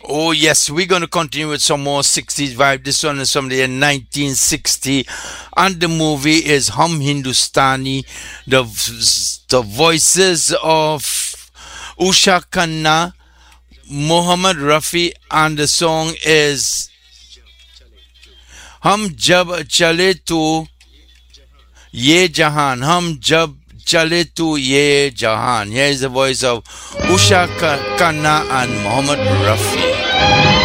Oh yes, we're gonna continue with some more 60s vibe. This one is from the year 1960, and the movie is Hum Hindustani. The voices of Usha Khanna, Mohammad Rafi, and the song is Hum Jab Chale Tu Ye Jahan. Hum Jab Chale Tu Ye Jahan. Here is the voice of Usha Khanna and Mohammad Rafi.